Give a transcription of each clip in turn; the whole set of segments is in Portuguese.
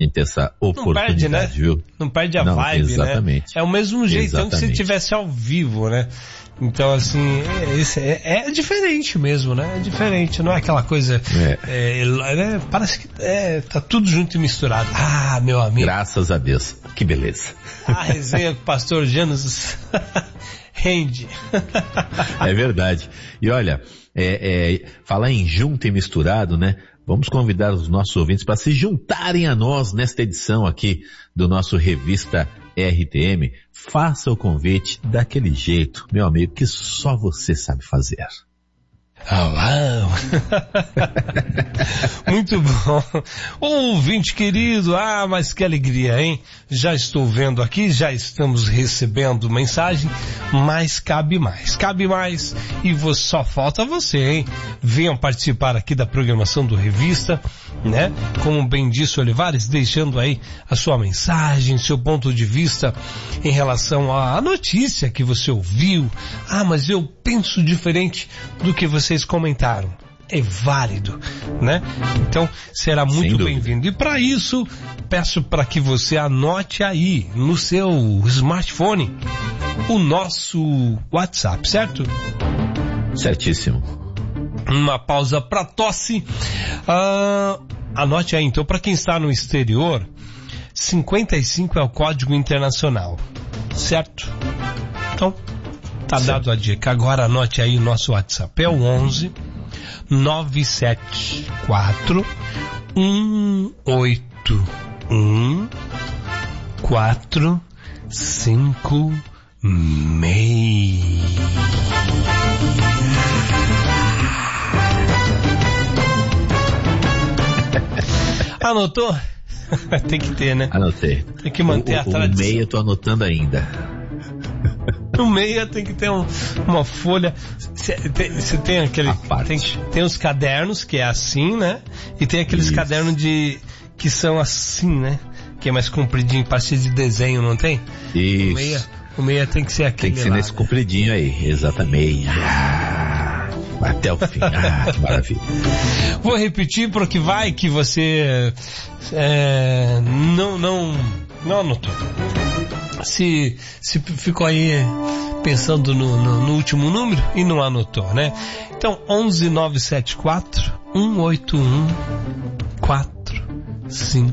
gente ter essa oportunidade, não perde, né? Viu? Não perde a vibe, exatamente. né? É o mesmo jeitão que se estivesse ao vivo, né? Então, assim, é diferente mesmo, né? É diferente, não é aquela coisa... parece que tá tudo junto e misturado. Ah, meu amigo. Graças a Deus. Que beleza. A resenha com o pastor Janus rende. É verdade. E olha, falar em junto e misturado, né? Vamos convidar os nossos ouvintes para se juntarem a nós nesta edição aqui do nosso Revista RTM. Faça o convite daquele jeito, meu amigo, que só você sabe fazer. Uau. Muito bom. Ouvinte querido, mas que alegria, hein? Já estou vendo aqui, já estamos recebendo mensagem, mas cabe mais. E só falta você, hein? Venham participar aqui da programação do Revista, né? Como bem disse Olivares, deixando aí a sua mensagem, seu ponto de vista em relação à notícia que você ouviu. Mas eu penso diferente do que vocês comentaram. É válido, né? Então, será muito bem-vindo. E para isso, peço para que você anote aí no seu smartphone o nosso WhatsApp, certo? Certíssimo. Uma pausa para tosse. Anote aí, então, para quem está no exterior, 55 é o código internacional, certo? Então, tá dado a dica. Agora anote aí o nosso WhatsApp. É o 11 974 181 456. Anotou? Tem que ter, né? Anotei. Tem que manter a tradição. O meio eu tô anotando ainda. No meio tem que ter uma folha. Você tem aquele... Tem os cadernos, que é assim, né? E tem aqueles cadernos que são assim, né? Que é mais compridinho, parece de desenho, não tem? Isso. O meia tem que ser aquele. Tem que ser nesse compridinho aí, exatamente. Até o fim. Que maravilha. Vou repetir porque vai que você não anotou. Se ficou aí pensando no último número e não anotou, né? Então, 11974 181 456.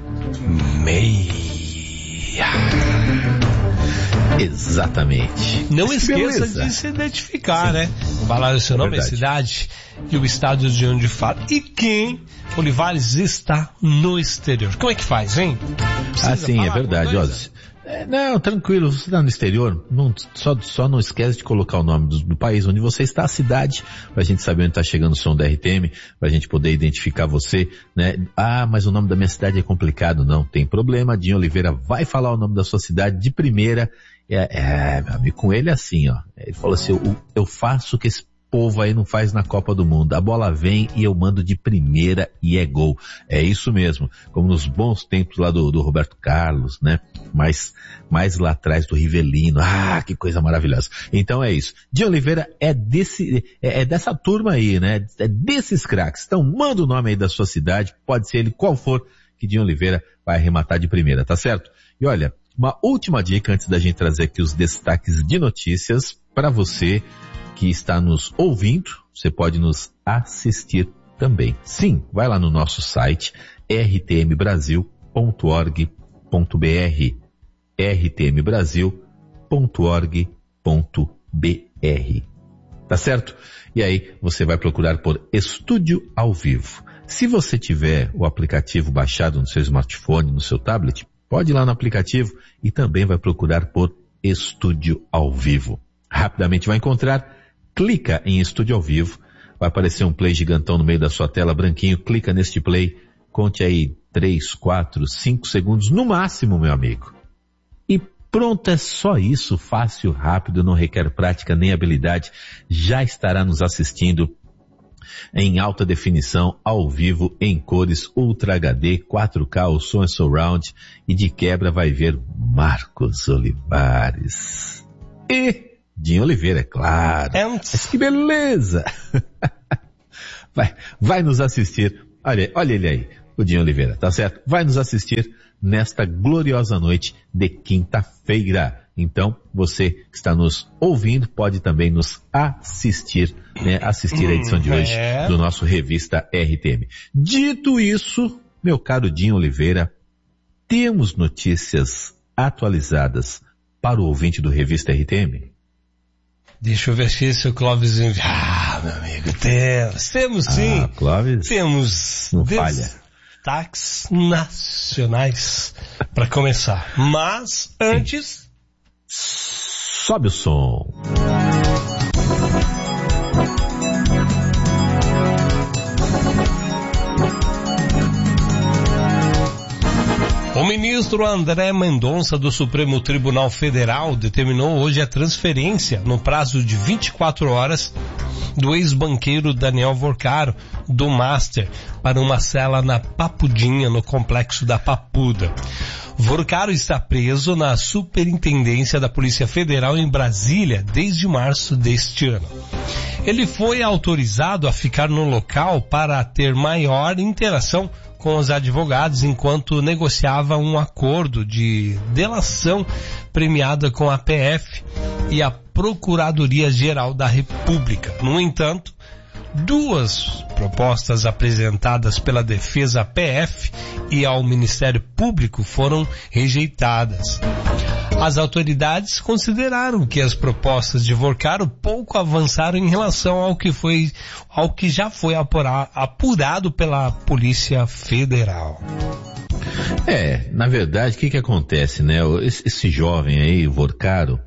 Exatamente. Não esqueça de se identificar, né? Falar o seu nome, a cidade e o estado de onde fala. E quem, Olivares, está no exterior. Como é que faz, hein? Sim, é verdade, Ozzy. Não, tranquilo, você está no exterior, só não esquece de colocar o nome do país onde você está, a cidade, pra gente saber onde está chegando o som da RTM, pra gente poder identificar você, né? Mas o nome da minha cidade é complicado. Não tem problema, Dinho Oliveira vai falar o nome da sua cidade de primeira. Meu amigo, com ele é assim, ó. Ele falou assim, eu faço o que esse povo aí não faz na Copa do Mundo. A bola vem e eu mando de primeira e é gol. É isso mesmo. Como nos bons tempos lá do Roberto Carlos, né? Mais lá atrás do Rivelino. Que coisa maravilhosa. Então é isso. Dinho Oliveira é dessa turma aí, né? É desses craques. Então manda o nome aí da sua cidade, pode ser ele qual for, que Dinho Oliveira vai arrematar de primeira, tá certo? E olha, uma última dica antes da gente trazer aqui os destaques de notícias para você que está nos ouvindo, você pode nos assistir também. Sim, vai lá no nosso site rtmbrasil.org.br rtmbrasil.org.br. Tá certo? E aí você vai procurar por Estúdio ao Vivo. Se você tiver o aplicativo baixado no seu smartphone, no seu tablet, pode ir lá no aplicativo e também vai procurar por Estúdio ao Vivo. Rapidamente vai encontrar. Clica em Estúdio ao Vivo, vai aparecer um play gigantão no meio da sua tela, branquinho, clica neste play, conte aí 3, 4, 5 segundos no máximo, meu amigo. E pronto, é só isso, fácil, rápido, não requer prática nem habilidade, já estará nos assistindo em alta definição, ao vivo, em cores Ultra HD, 4K, o som é surround, e de quebra vai ver Marcos Olivares. E Dinho Oliveira, é claro. Mas que beleza! Vai nos assistir. Olha ele aí. o Dinho Oliveira, tá certo? Vai nos assistir nesta gloriosa noite de quinta-feira. Então, você que está nos ouvindo pode também nos assistir, né? Assistir a edição de hoje do nosso Revista RTM. Dito isso, meu caro Dinho Oliveira, temos notícias atualizadas para o ouvinte do Revista RTM? Deixa eu ver se o Clóvis... meu amigo, temos sim. Clóvis, temos não falha. Destaques nacionais para começar. Mas, antes... Sobe o som. O ministro André Mendonça do Supremo Tribunal Federal determinou hoje a transferência, no prazo de 24 horas, do ex-banqueiro Daniel Vorcaro, do Master, para uma cela na Papudinha, no complexo da Papuda. Vorcaro está preso na Superintendência da Polícia Federal em Brasília desde março deste ano. Ele foi autorizado a ficar no local para ter maior interação com os advogados enquanto negociava um acordo de delação premiada com a PF e a Procuradoria-Geral da República. No entanto, duas propostas apresentadas pela defesa PF e ao Ministério Público foram rejeitadas. As autoridades consideraram que as propostas de Vorcaro pouco avançaram em relação ao que já foi apurado pela Polícia Federal. Na verdade, o que acontece, né? Esse jovem aí, o Vorcaro,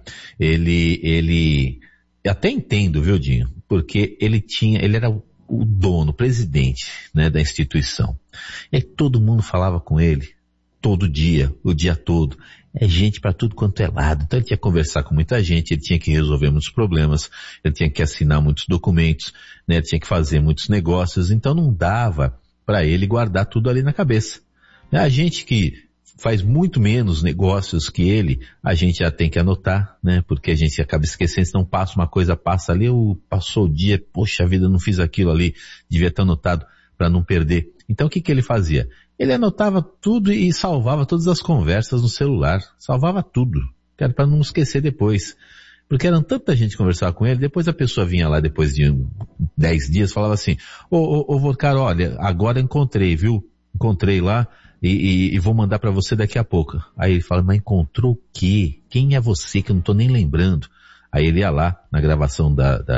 ele até entendo, viu, Dinho? Porque ele era o dono, o presidente, né, da instituição. E todo mundo falava com ele, todo dia, o dia todo. É gente para tudo quanto é lado. Então ele tinha que conversar com muita gente, ele tinha que resolver muitos problemas, ele tinha que assinar muitos documentos, né, ele tinha que fazer muitos negócios, então não dava para ele guardar tudo ali na cabeça. A gente que faz muito menos negócios que ele, a gente já tem que anotar, né, porque a gente acaba esquecendo, se não passa uma coisa, passa ali, passou o dia, poxa vida, não fiz aquilo ali, devia estar anotado para não perder. Então o que ele fazia? Ele anotava tudo e salvava todas as conversas no celular. Salvava tudo. Era para não esquecer depois. Porque era tanta gente que conversava com ele, depois a pessoa vinha lá depois de 10 dias, falava assim, ô Vorcaro, olha, agora encontrei, viu? Encontrei lá e vou mandar para você daqui a pouco. Aí ele fala, mas encontrou o quê? Quem é você que eu não tô nem lembrando? Aí ele ia lá na gravação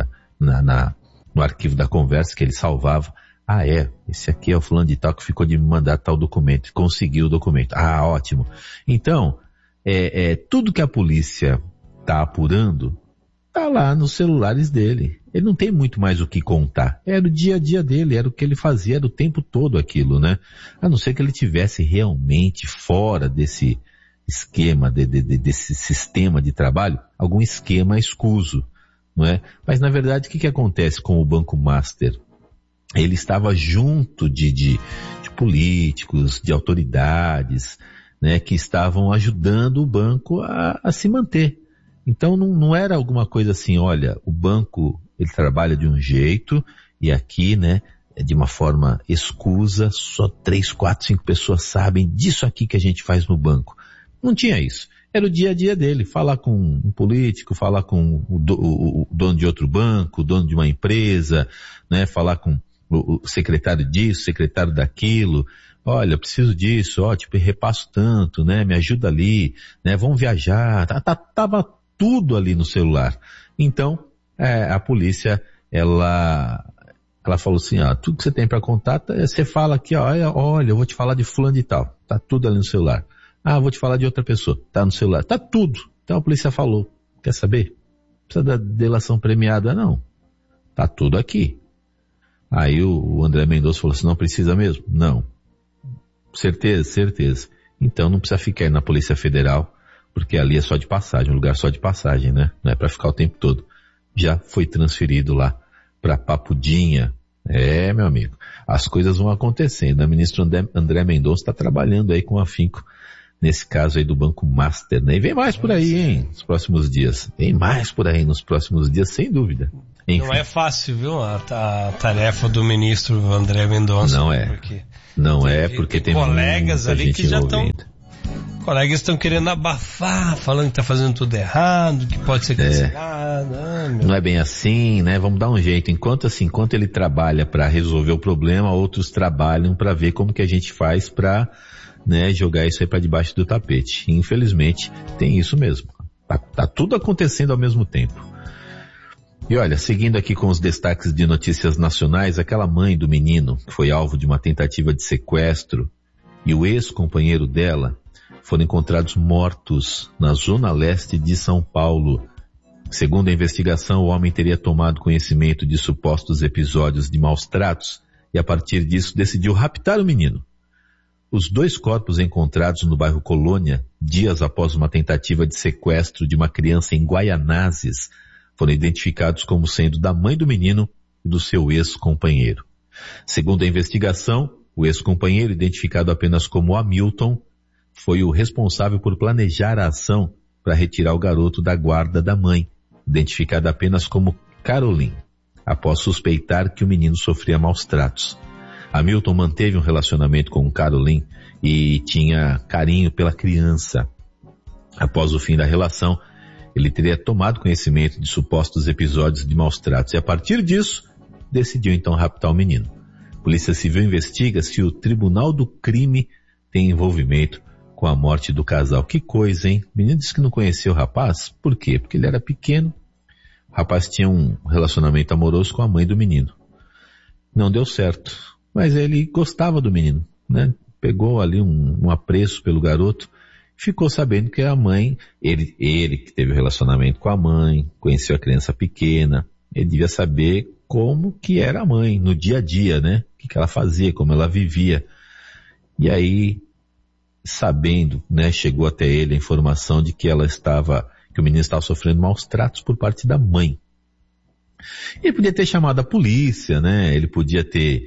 no arquivo da conversa que ele salvava. Esse aqui é o fulano de tal que ficou de me mandar tal documento, conseguiu o documento. Ótimo. Então, tudo que a polícia tá apurando, tá lá nos celulares dele. Ele não tem muito mais o que contar. Era o dia a dia dele, era o que ele fazia, era o tempo todo aquilo, né? A não ser que ele tivesse realmente fora desse esquema, desse sistema de trabalho, algum esquema escuso, não é? Mas na verdade, o que acontece com o Banco Master? Ele estava junto de políticos, de autoridades, né, que estavam ajudando o banco a se manter. Então não era alguma coisa assim, olha, o banco, ele trabalha de um jeito e aqui, né, de uma forma escusa, só 3, 4, 5 pessoas sabem disso aqui que a gente faz no banco. Não tinha isso. Era o dia a dia dele, falar com um político, falar com o dono de outro banco, o dono de uma empresa, né, falar com o secretário disso, secretário daquilo, olha, eu preciso disso, repasso tanto, né, me ajuda ali, né, vamos viajar, tava tudo ali no celular. Então, a polícia, ela falou assim, tudo que você tem para contar, você fala aqui, olha, eu vou te falar de fulano de tal, tá tudo ali no celular. Vou te falar de outra pessoa, tá no celular, tá tudo. Então a polícia falou, quer saber? Precisa da delação premiada? Não, tá tudo aqui. Aí o André Mendonça falou assim, não precisa mesmo? Não. Certeza. Então não precisa ficar aí na Polícia Federal, porque ali é só de passagem, um lugar só de passagem, né? Não é para ficar o tempo todo. Já foi transferido lá para Papudinha. Meu amigo, as coisas vão acontecendo. O ministro André Mendonça está trabalhando aí com afinco nesse caso aí do Banco Master, né? E vem mais por aí, hein, nos próximos dias. Vem mais por aí nos próximos dias, sem dúvida. Enfim. Não é fácil, viu? A tarefa do ministro André Mendonça. Não é. Porque tem colegas ali que já estão. Colegas estão querendo abafar, falando que tá fazendo tudo errado, que pode ser cancelado. Não é bem assim, né? Vamos dar um jeito. Enquanto ele trabalha para resolver o problema, outros trabalham para ver como que a gente faz para, né, jogar isso aí para debaixo do tapete. E, infelizmente, tem isso mesmo. Tá tudo acontecendo ao mesmo tempo. E olha, seguindo aqui com os destaques de notícias nacionais, aquela mãe do menino que foi alvo de uma tentativa de sequestro e o ex-companheiro dela foram encontrados mortos na zona leste de São Paulo. Segundo a investigação, o homem teria tomado conhecimento de supostos episódios de maus tratos e, a partir disso, decidiu raptar o menino. Os 2 corpos encontrados no bairro Colônia, dias após uma tentativa de sequestro de uma criança em Guaianazes, foram identificados como sendo da mãe do menino e do seu ex-companheiro. Segundo a investigação, o ex-companheiro, identificado apenas como Hamilton, foi o responsável por planejar a ação para retirar o garoto da guarda da mãe, identificada apenas como Caroline, após suspeitar que o menino sofria maus tratos. Hamilton manteve um relacionamento com Caroline e tinha carinho pela criança. Após o fim da relação, ele teria tomado conhecimento de supostos episódios de maus tratos e, a partir disso, decidiu então raptar o menino. A Polícia Civil investiga se o Tribunal do Crime tem envolvimento com a morte do casal. Que coisa, hein? O menino disse que não conhecia o rapaz. Por quê? Porque ele era pequeno. O rapaz tinha um relacionamento amoroso com a mãe do menino. Não deu certo. Mas ele gostava do menino, né? Pegou ali um apreço pelo garoto. Ficou sabendo que a mãe, ele que teve o relacionamento com a mãe, conheceu a criança pequena. Ele devia saber como que era a mãe no dia a dia, né? O que ela fazia, como ela vivia. E aí, sabendo, né, chegou até ele a informação de que que o menino estava sofrendo maus tratos por parte da mãe. Ele podia ter chamado a polícia, né? Ele podia ter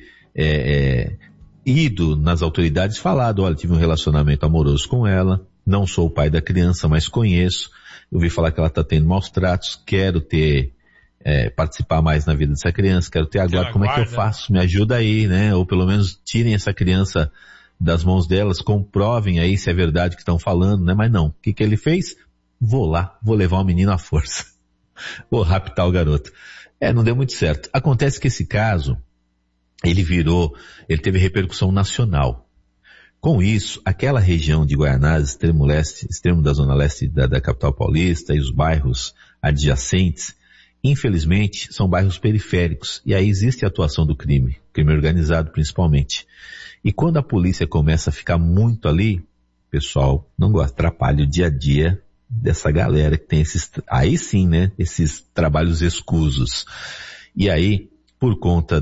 ido nas autoridades e falado, olha, tive um relacionamento amoroso com ela, não sou o pai da criança, mas conheço, eu ouvi falar que ela está tendo maus tratos, quero participar mais na vida dessa criança, quero ter a guarda, como é que eu faço? Me ajuda aí, né? Ou pelo menos tirem essa criança das mãos delas, comprovem aí se é verdade que estão falando, né? Mas não. O que ele fez? Vou levar o menino à força. Vou raptar o garoto. Não deu muito certo. Acontece que esse caso, ele teve repercussão nacional. Com isso, aquela região de Guaianazes, extremo da zona leste da capital paulista e os bairros adjacentes, infelizmente, são bairros periféricos. E aí existe a atuação do crime organizado principalmente. E quando a polícia começa a ficar muito ali, o pessoal não gosta, atrapalha o dia a dia dessa galera que tem aí sim, né, esses trabalhos escusos. E aí, por conta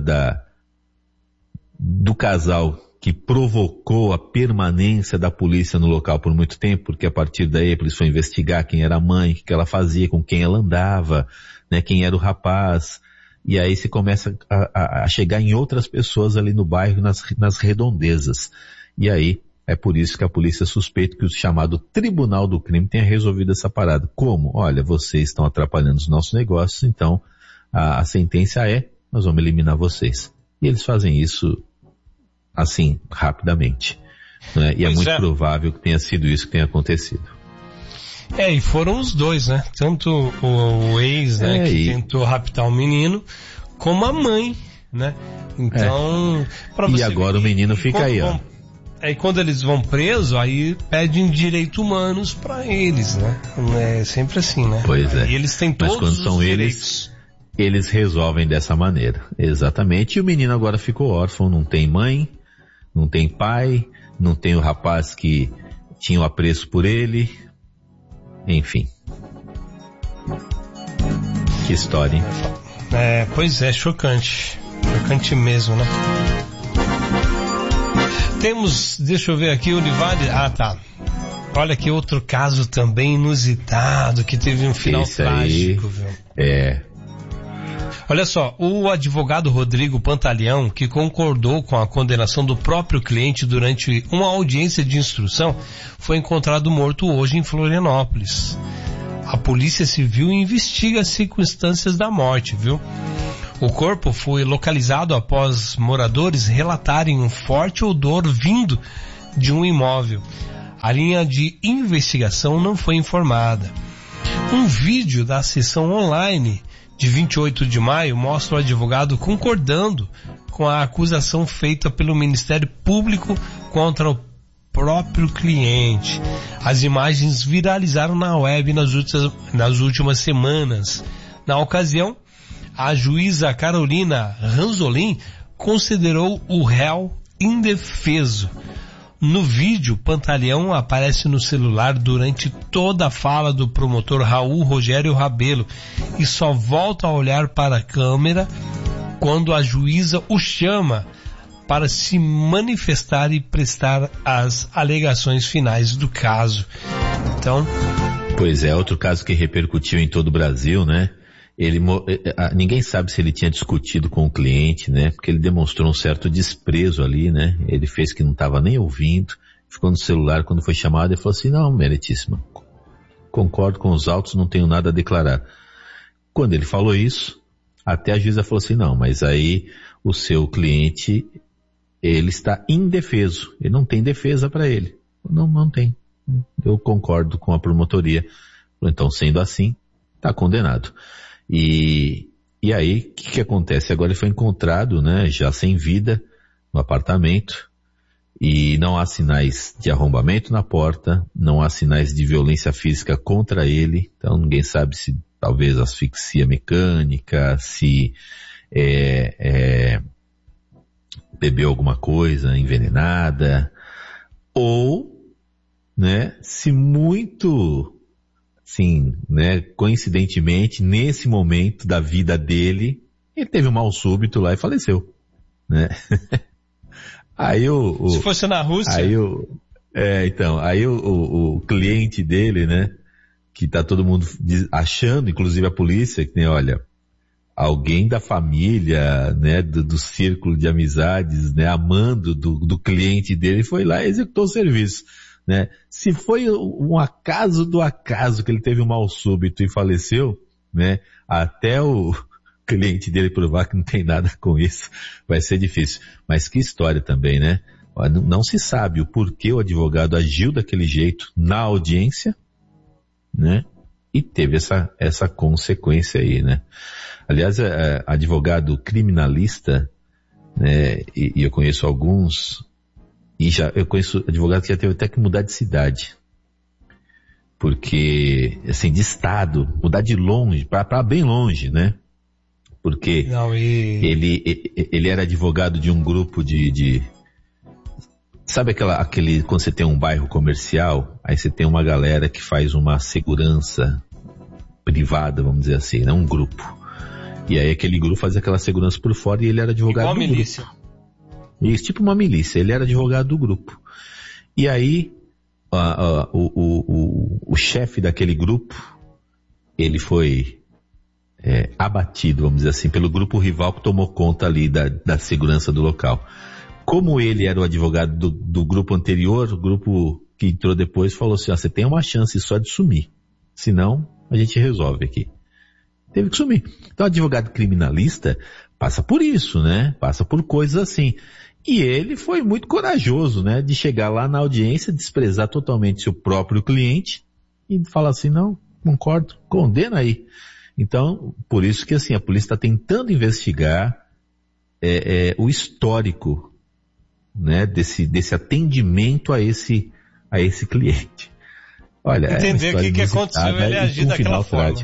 do casal que provocou a permanência da polícia no local por muito tempo, porque a partir daí a polícia foi investigar quem era a mãe, o que ela fazia, com quem ela andava, né, quem era o rapaz. E aí se começa a chegar em outras pessoas ali no bairro, nas redondezas. E aí é por isso que a polícia suspeita que o chamado Tribunal do Crime tenha resolvido essa parada. Como? Olha, vocês estão atrapalhando os nossos negócios, então a sentença nós vamos eliminar vocês. E eles fazem isso assim, rapidamente. Né? E é muito provável que tenha sido isso que tenha acontecido. E foram os dois, né? Tanto o ex, né, que tentou raptar o menino, como a mãe, né? Então, pra você e agora o menino fica aí, ó. Aí quando eles vão presos, aí pedem direitos humanos pra eles, né? É sempre assim, né? Pois é. E eles têm todos quando são os direitos. Eles resolvem dessa maneira. Exatamente. E o menino agora ficou órfão, não tem mãe, não tem pai, não tem o rapaz que tinha o apreço por ele. Enfim. Que história, hein? Pois é, chocante. Chocante mesmo, né? Temos, deixa eu ver aqui, Olivares. Tá. Olha que outro caso também inusitado, que teve um final trágico, viu? Olha só, o advogado Rodrigo Pantaleão, que concordou com a condenação do próprio cliente durante uma audiência de instrução, foi encontrado morto hoje em Florianópolis. A Polícia Civil investiga as circunstâncias da morte, viu? O corpo foi localizado após moradores relatarem um forte odor vindo de um imóvel. A linha de investigação não foi informada. Um vídeo da sessão online de 28 de maio mostra o advogado concordando com a acusação feita pelo Ministério Público contra o próprio cliente. As imagens viralizaram na web nas últimas semanas. Na ocasião, a juíza Carolina Ranzolin considerou o réu indefeso. No vídeo, Pantaleão aparece no celular durante toda a fala do promotor Raul Rogério Rabelo e só volta a olhar para a câmera quando a juíza o chama para se manifestar e prestar as alegações finais do caso. Então... Pois é, outro caso que repercutiu em todo o Brasil, né? Ninguém sabe se ele tinha discutido com o cliente, né? Porque ele demonstrou um certo desprezo ali, né? Ele fez que não estava nem ouvindo, ficou no celular quando foi chamado e falou assim: não, meritíssima, concordo com os autos, não tenho nada a declarar. Quando ele falou isso, até a juíza falou assim: não, mas aí o seu cliente, ele está indefeso, ele não tem defesa para ele. Não tem. Eu concordo com a promotoria. Então, sendo assim, está condenado. E aí, o que acontece? Agora ele foi encontrado, né, já sem vida, no apartamento, e não há sinais de arrombamento na porta, não há sinais de violência física contra ele, então ninguém sabe se talvez asfixia mecânica, se bebeu alguma coisa envenenada, ou, né, se muito... Sim, né, coincidentemente, nesse momento da vida dele, ele teve um mal súbito lá e faleceu, né? Aí se fosse na Rússia... Aí o cliente dele, né, que tá todo mundo achando, inclusive a polícia, que, né, olha, alguém da família, né, do círculo de amizades, né, amando do cliente dele, foi lá e executou o serviço. Né? Se foi um acaso do acaso que ele teve um mal súbito e faleceu, né? Até o cliente dele provar que não tem nada com isso, vai ser difícil. Mas que história também, né? Não se sabe o porquê o advogado agiu daquele jeito na audiência, né? E teve essa consequência aí, né? Aliás, advogado criminalista, né? E eu conheço alguns... E eu conheço advogado que já teve até que mudar de cidade. Porque, assim, de estado, mudar de longe, para bem longe, né? Porque ele era advogado de um grupo de sabe quando você tem um bairro comercial, aí você tem uma galera que faz uma segurança privada, vamos dizer assim, né? Um grupo. E aí aquele grupo faz aquela segurança por fora e ele era advogado do milícia. Grupo. Isso, tipo uma milícia, ele era advogado do grupo. E aí, o chefe daquele grupo, ele foi abatido, vamos dizer assim, pelo grupo rival que tomou conta ali da segurança do local. Como ele era o advogado do grupo anterior, o grupo que entrou depois falou assim: você tem uma chance só de sumir, senão a gente resolve aqui. Teve que sumir. Então, o advogado criminalista passa por isso, né? Passa por coisas assim. E ele foi muito corajoso, né? De chegar lá na audiência, desprezar totalmente seu próprio cliente e falar assim: não, concordo, condena aí. Então, por isso que assim, a polícia está tentando investigar o histórico, né? Desse atendimento a esse cliente. Olha, entender o que aconteceu, ele agir daquela forma.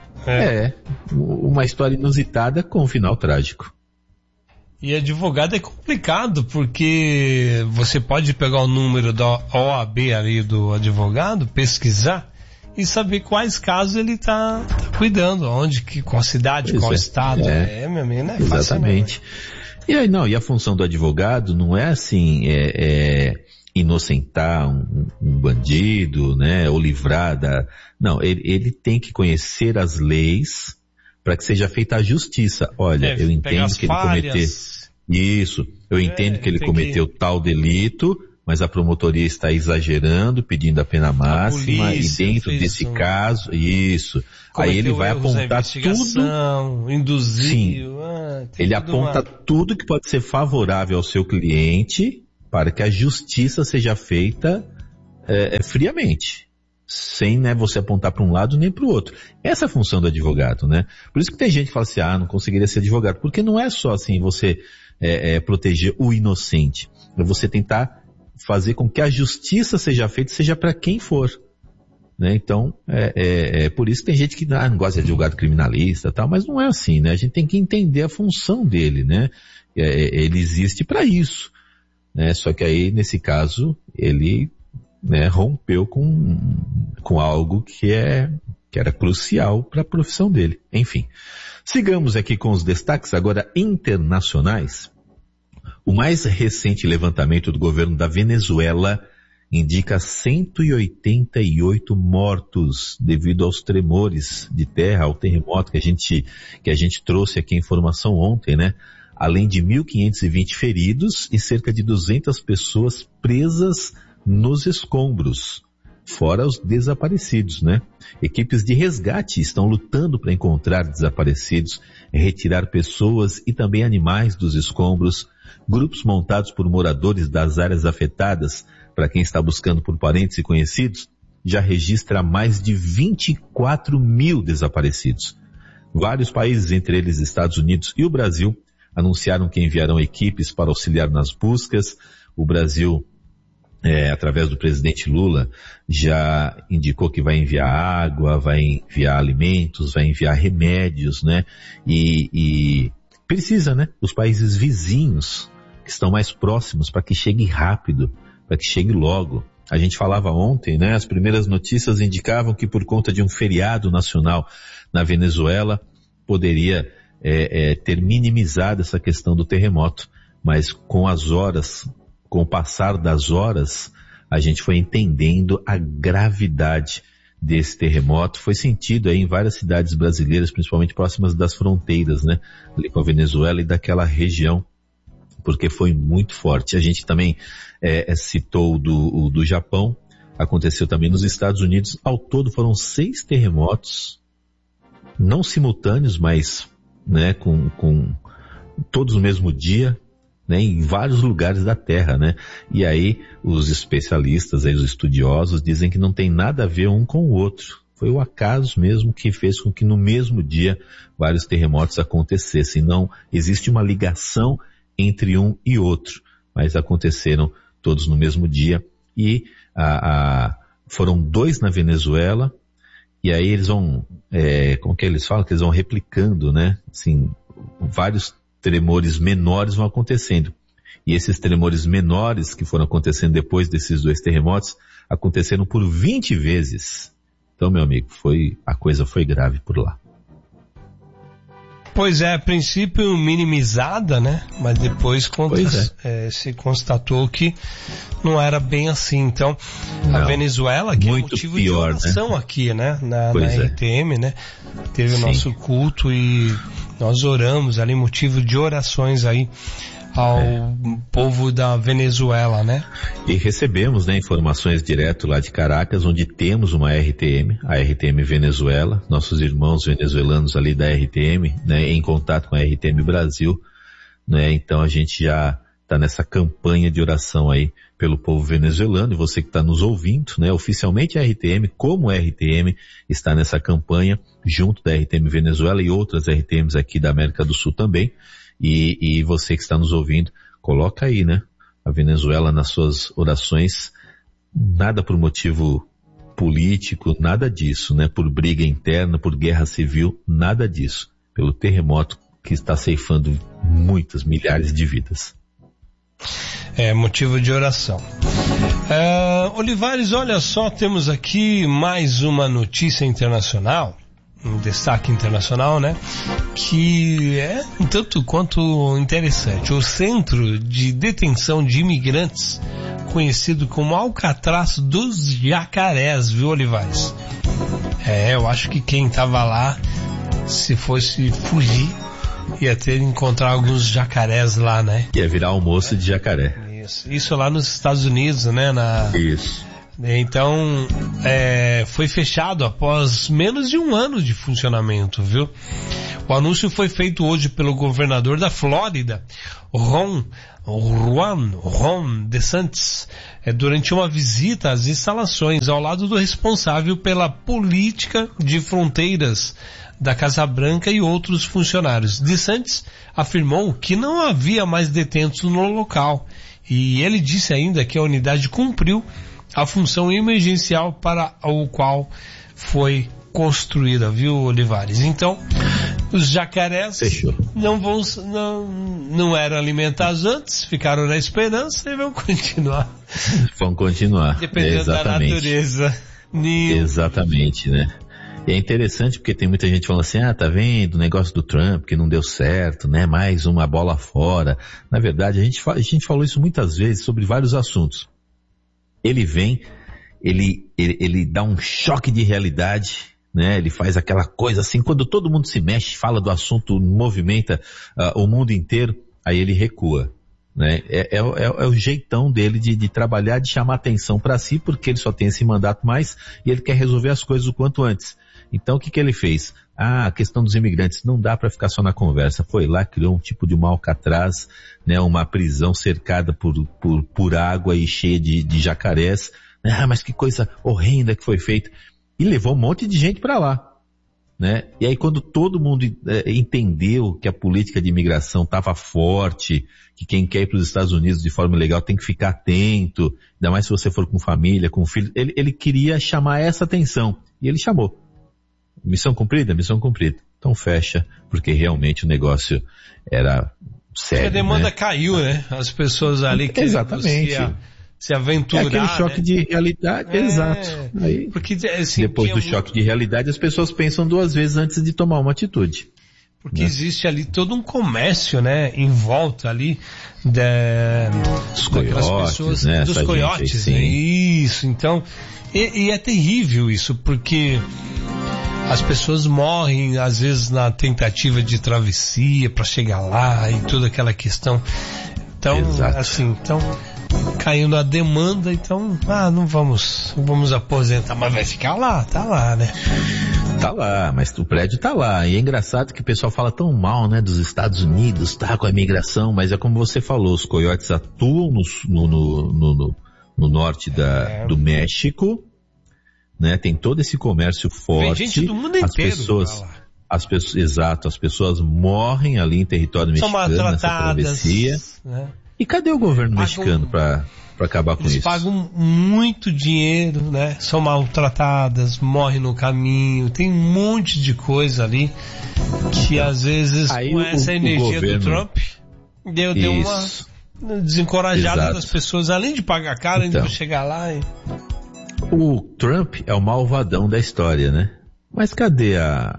Uma história inusitada com um final trágico. E advogado é complicado, porque você pode pegar o número da OAB ali do advogado, pesquisar e saber quais casos ele tá cuidando, onde, qual cidade, qual estado. Meu amigo, não é fácil. Exatamente. E aí, e a função do advogado não é assim, inocentar um bandido, né, ou livrar não, ele tem que conhecer as leis para que seja feita a justiça. Olha, eu entendo que ele cometeu isso, eu entendo que ele cometeu tal delito, mas a promotoria está exagerando, pedindo a pena máxima, e dentro desse caso, isso. Aí ele vai apontar tudo, induziu, ele aponta tudo que pode ser favorável ao seu cliente para que a justiça seja feita friamente, sem, né, você apontar para um lado nem para o outro. Essa é a função do advogado, né? Por isso que tem gente que fala assim, não conseguiria ser advogado, porque não é só assim você proteger o inocente, é você tentar fazer com que a justiça seja feita, seja para quem for, né? Então, por isso que tem gente que não gosta de advogado criminalista e tal, mas não é assim, né? A gente tem que entender a função dele, né? Ele existe para isso, né? Só que aí, nesse caso, ele, né, rompeu com algo que era crucial para a profissão dele. Enfim, sigamos aqui com os destaques agora internacionais. O mais recente levantamento do governo da Venezuela indica 188 mortos devido aos tremores de terra, ao terremoto que a gente trouxe aqui a informação ontem, né? Além de 1.520 feridos e cerca de 200 pessoas presas nos escombros, fora os desaparecidos, né? Equipes de resgate estão lutando para encontrar desaparecidos, retirar pessoas e também animais dos escombros. Grupos montados por moradores das áreas afetadas, para quem está buscando por parentes e conhecidos, já registra mais de 24 mil desaparecidos. Vários países, entre eles Estados Unidos e o Brasil, anunciaram que enviarão equipes para auxiliar nas buscas. O Brasil, através do presidente Lula, já indicou que vai enviar água, vai enviar alimentos, vai enviar remédios, né? E precisa, né? Os países vizinhos que estão mais próximos para que chegue rápido, para que chegue logo. A gente falava ontem, né? As primeiras notícias indicavam que por conta de um feriado nacional na Venezuela poderia ter minimizado essa questão do terremoto, mas com o passar das horas, a gente foi entendendo a gravidade desse terremoto. Foi sentido aí em várias cidades brasileiras, principalmente próximas das fronteiras, né? Ali com a Venezuela e daquela região, porque foi muito forte. A gente também citou do Japão, aconteceu também nos Estados Unidos. Ao todo foram 6 terremotos, não simultâneos, mas, né, com todos no mesmo dia, né, em vários lugares da Terra, né? E aí os especialistas, aí, os estudiosos, dizem que não tem nada a ver um com o outro. Foi o acaso mesmo que fez com que no mesmo dia vários terremotos acontecessem. Não existe uma ligação entre um e outro, mas aconteceram todos no mesmo dia. E foram 2 na Venezuela, e aí eles vão, como que eles falam? Que eles vão replicando, né? Assim, vários tremores menores vão acontecendo. E esses tremores menores que foram acontecendo depois desses 2 terremotos, aconteceram por 20 vezes. Então, meu amigo, a coisa foi grave por lá. Pois a princípio minimizada, né? Mas depois se constatou que não era bem assim. Então, a Venezuela, que é motivo pior, de oração, né? Aqui, né? Na RTM, né? Teve o nosso culto e nós oramos ali, motivo de orações aí ao povo da Venezuela, né? E recebemos, né, informações direto lá de Caracas, onde temos uma RTM, a RTM Venezuela, nossos irmãos venezuelanos ali da RTM, né, em contato com a RTM Brasil, né? Então a gente já está nessa campanha de oração aí pelo povo venezuelano, e você que está nos ouvindo, né, oficialmente a RTM, como a RTM, está nessa campanha, junto da RTM Venezuela e outras RTMs aqui da América do Sul também, e você que está nos ouvindo, coloca aí, né, a Venezuela nas suas orações, nada por motivo político, nada disso, né, por briga interna, por guerra civil, nada disso, pelo terremoto que está ceifando muitas milhares de vidas. Motivo de oração. Olivares, olha só, temos aqui mais uma notícia internacional, um destaque internacional, né? Que é um tanto quanto interessante. O Centro de Detenção de Imigrantes, conhecido como Alcatraz dos Jacarés, viu, Olivares? Eu acho que quem estava lá, se fosse fugir, ia ter que encontrar alguns jacarés lá, né? Ia virar almoço de jacaré. Isso lá nos Estados Unidos, né? Isso. Então, foi fechado após menos de 1 ano de funcionamento, viu? O anúncio foi feito hoje pelo governador da Flórida, Ron DeSantis, durante uma visita às instalações ao lado do responsável pela política de fronteiras da Casa Branca e outros funcionários. DeSantis afirmou que não havia mais detentos no local e ele disse ainda que a unidade cumpriu a função emergencial para o qual foi construída, viu, Olivares? Então, os jacarés não eram alimentados antes, ficaram na esperança e vão continuar. Vão continuar. Dependendo da natureza. Exatamente, né? E é interessante porque tem muita gente falando assim, tá vendo o negócio do Trump que não deu certo, né? Mais uma bola fora. Na verdade, a gente falou isso muitas vezes sobre vários assuntos. Ele vem, ele dá um choque de realidade, né? Ele faz aquela coisa assim, quando todo mundo se mexe, fala do assunto, movimenta o mundo inteiro, aí ele recua, né? É o jeitão dele de trabalhar, de chamar atenção para si, porque ele só tem esse mandato mais e ele quer resolver as coisas o quanto antes. Então o que ele fez? A questão dos imigrantes, não dá para ficar só na conversa. Foi lá, criou um tipo de uma Alcatraz, né, uma prisão cercada por água e cheia de jacarés. Mas que coisa horrenda que foi feita. E levou um monte de gente para lá, né? E aí quando todo mundo entendeu que a política de imigração estava forte, que quem quer ir para os Estados Unidos de forma legal tem que ficar atento, ainda mais se você for com família, com filho, ele queria chamar essa atenção. E ele chamou. Missão cumprida? Missão cumprida. Então fecha, porque realmente o negócio era sério. A demanda, né? Caiu, né? As pessoas ali que se aventurar. Aquele choque de realidade, exato. Aí, porque, assim, depois do choque de realidade, as pessoas pensam 2 vezes antes de tomar uma atitude. Porque existe ali todo um comércio, né, em volta ali dos coiotes, pessoas, né? Dos coiotes, né? Isso, então, e é terrível isso, porque as pessoas morrem, às vezes, na tentativa de travessia para chegar lá e toda aquela questão. Então, caindo a demanda, então, não vamos aposentar, mas vai ficar lá, tá lá, né? Tá lá, mas o prédio tá lá. E é engraçado que o pessoal fala tão mal, né, dos Estados Unidos, tá, com a imigração, mas é como você falou, os coiotes atuam no norte do México, né, tem todo esse comércio forte. Tem gente do mundo inteiro. As pessoas morrem ali em território mexicano nessa travessia. Né? E cadê o governo mexicano para acabar com isso? Eles pagam muito dinheiro, né? São maltratadas, morrem no caminho, tem um monte de coisa ali que às vezes aí com essa energia do Trump deu uma desencorajada das pessoas, além de pagar caro, ainda para chegar lá. O Trump é o malvadão da história, né? Mas cadê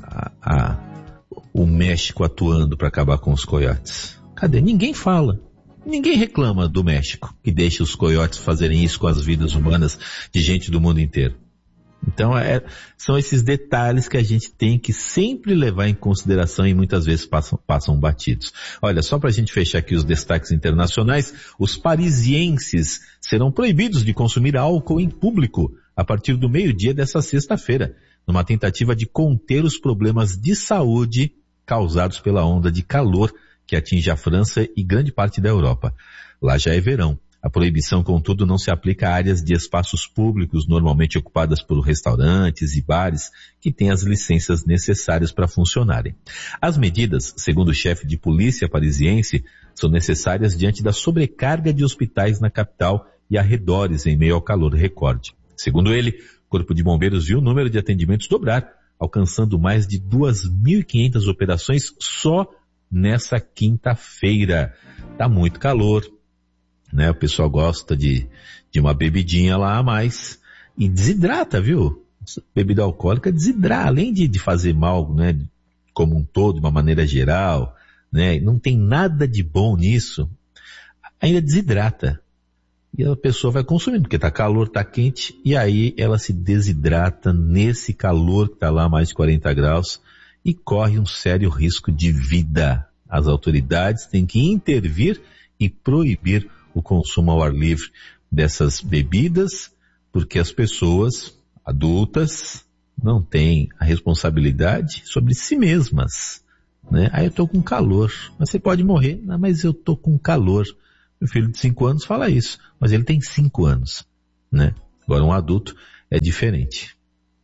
o México atuando para acabar com os coiotes? Cadê? Ninguém fala. Ninguém reclama do México, que deixa os coiotes fazerem isso com as vidas humanas de gente do mundo inteiro. Então, são esses detalhes que a gente tem que sempre levar em consideração e muitas vezes passam batidos. Olha, só para a gente fechar aqui os destaques internacionais, os parisienses serão proibidos de consumir álcool em público a partir do meio-dia dessa sexta-feira, numa tentativa de conter os problemas de saúde causados pela onda de calor que atinge a França e grande parte da Europa. Lá já é verão. A proibição, contudo, não se aplica a áreas de espaços públicos normalmente ocupadas por restaurantes e bares que têm as licenças necessárias para funcionarem. As medidas, segundo o chefe de polícia parisiense, são necessárias diante da sobrecarga de hospitais na capital e arredores em meio ao calor recorde. Segundo ele, o Corpo de Bombeiros viu o número de atendimentos dobrar, alcançando mais de 2.500 operações só nessa quinta-feira. Tá muito calor, né? O pessoal gosta de uma bebidinha lá a mais e desidrata, viu? Bebida alcoólica desidrata, além de fazer mal, né? Como um todo, de uma maneira geral, né? Não tem nada de bom nisso. Ainda desidrata. E a pessoa vai consumindo, porque tá calor, tá quente, e aí ela se desidrata nesse calor que tá lá mais de 40 graus e corre um sério risco de vida. As autoridades têm que intervir e proibir o consumo ao ar livre dessas bebidas, porque as pessoas adultas não têm a responsabilidade sobre si mesmas, né? Aí eu tô com calor, mas você pode morrer. Não, mas eu tô com calor. Meu filho de 5 anos fala isso, mas ele tem 5 anos, né? Agora um adulto é diferente.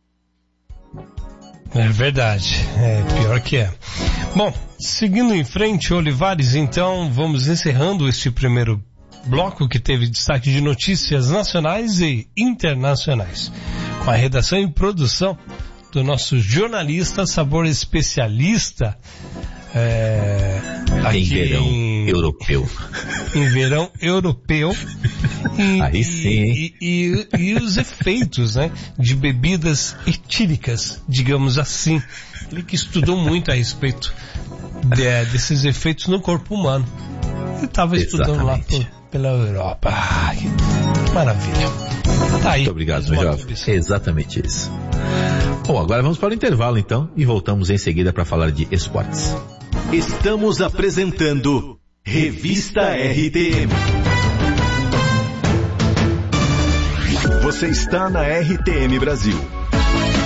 É verdade, é pior que é. Bom, seguindo em frente, Olivares, então vamos encerrando este primeiro bloco que teve destaque de notícias nacionais e internacionais, com a redação e produção do nosso jornalista, sabor especialista, aqui em verão europeu. Em verão europeu. Aí sim. E os efeitos, né, de bebidas etílicas, digamos assim. Ele que estudou muito a respeito desses efeitos no corpo humano. Ele estava estudando lá pela Europa. Ai, que maravilha. Tá aí. Muito obrigado, meu jovem. Exatamente isso. Bom, agora vamos para o intervalo então e voltamos em seguida para falar de esportes. Estamos apresentando Revista RTM. Você está na RTM Brasil.